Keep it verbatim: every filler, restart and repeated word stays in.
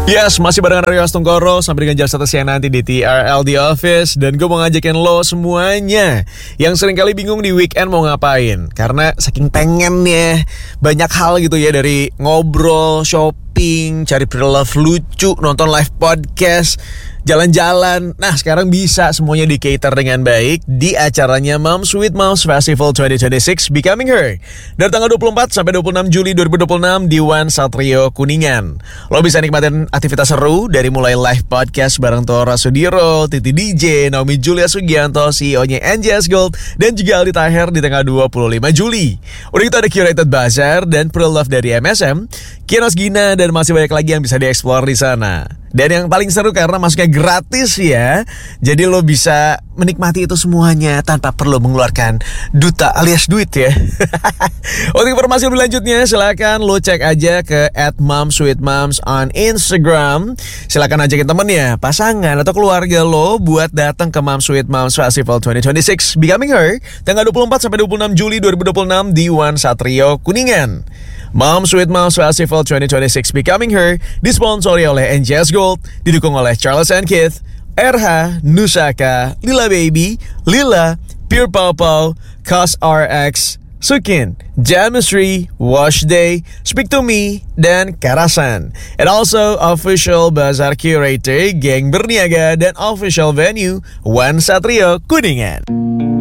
Yes, masih barengan Rio Astungkoro sampai dengan jam satu siang nanti di T R L The Office. Dan gue mau ngajakin lo semuanya yang sering kali bingung di weekend mau ngapain. Karena saking pengennya banyak hal gitu ya, dari ngobrol, shopping, cari pre-love lucu, nonton live podcast, jalan-jalan. Nah, sekarang bisa semuanya di cater dengan baik di acaranya Moms with Moms Festival dua ribu dua puluh enam Becoming Her dari tanggal dua puluh empat sampai dua puluh enam Juli dua ribu dua puluh enam di One Satrio Kuningan. Lo bisa nikmatin aktivitas seru dari mulai live podcast bareng Tora Sudiro, Titi D J, Naomi Julia Sugianto, C E O-nya N J S Gold, dan juga Aldi Taher di tanggal dua puluh lima Juli. Udah gitu ada curated bazaar dan pre-love dari M S M, Kienos Gina, dan masih banyak lagi yang bisa dieksplor di sana. Dan yang paling seru karena masuknya gratis ya. Jadi lo bisa menikmati itu semuanya tanpa perlu mengeluarkan duta alias duit ya. Untuk informasi lebih lanjutnya silakan lo cek aja ke at momswithmoms on Instagram. Silakan ajakin temennya, pasangan, atau keluarga lo buat datang ke Moms with Moms Festival dua ribu dua puluh enam Becoming Her tanggal dua puluh empat sampai dua puluh enam Juli dua ribu dua puluh enam di One Satrio Kuningan. Moms with Moms Festival dua ribu dua puluh enam Becoming Her disponsori oleh N J S Gold, didukung oleh Charles and Keith, R H, Nusaka, Lila Baby, Lila, Pure Pawpaw, Cos R X, Sukin, Jamistry, Wash Day, Speak to Me, dan Karasan. And also official Bazaar Curator, Geng Berniaga, dan official venue One Satrio Kuningan.